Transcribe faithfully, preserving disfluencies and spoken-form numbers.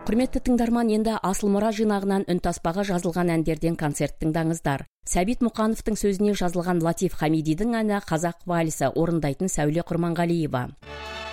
Құрметті тыңдарман, енді Асыл мұра жинағынан үнтаспаға жазылған әндерден концерт тыңдаңыздар. Сәбит Мұқановтың сөзіне жазылған Латиф Хамидидің әні «Қазақ вальсі» орындайтын Сәуле Құрманғалиева.